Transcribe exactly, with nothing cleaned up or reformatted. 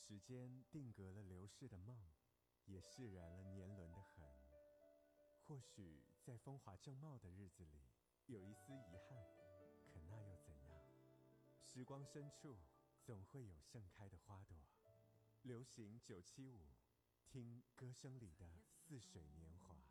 时间定格了流逝的梦，也释然了年轮的痕。或许在风华正茂的日子里，有一丝遗憾，可那又怎样？时光深处，总会有盛开的花朵。流行九七五，听歌声里的似水年华。